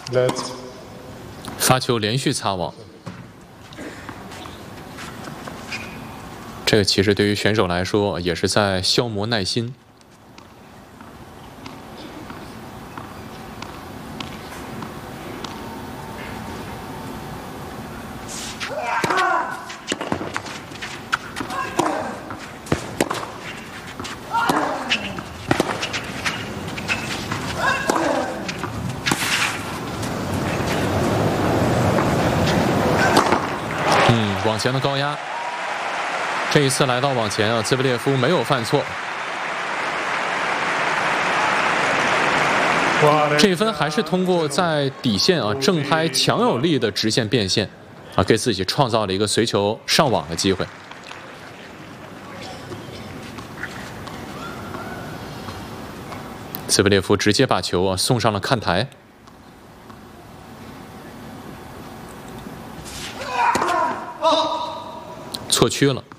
Let's 发球连续擦网，这个其实对于选手来说也是在消磨耐心。网前的高压，这一次来到网前啊，兹维列夫没有犯错。这一分还是通过在底线啊正拍强有力的直线变现啊，给自己创造了一个随球上网的机会。兹维列夫直接把球啊送上了看台。错区了。